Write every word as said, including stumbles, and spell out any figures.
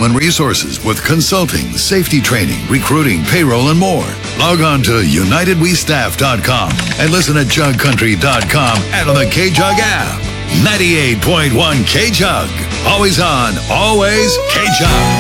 human resources with consulting, safety training, recruiting, payroll, and more. Log on to united we staff dot com and listen at jug country dot com and on the K-Jug app. ninety-eight point one K-Jug. Always on, always K-Jug.